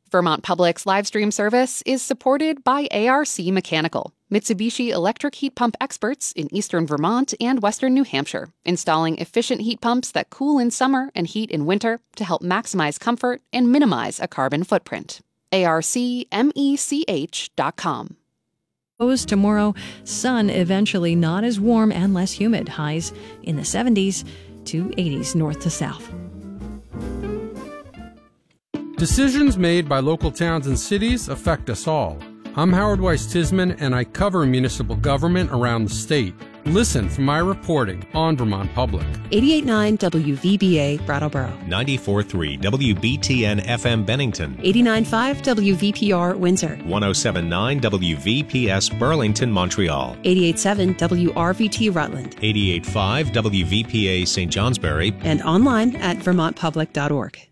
Vermont Public's live stream service is supported by ARC Mechanical, Mitsubishi electric heat pump experts in eastern Vermont and western New Hampshire, installing efficient heat pumps that cool in summer and heat in winter to help maximize comfort and minimize a carbon footprint. ARCmech.com. Tomorrow, sun eventually not as warm and less humid. Highs in the 70s to 80s north to south. Decisions made by local towns and cities affect us all. I'm Howard Weiss-Tisman, and I cover municipal government around the state. Listen for my reporting on Vermont Public. 88.9 WVBA Brattleboro. 94.3 WBTN FM Bennington. 89.5 WVPR Windsor. 107.9 WVPS Burlington, Montreal. 88.7 WRVT Rutland. 88.5 WVPA St. Johnsbury. And online at vermontpublic.org.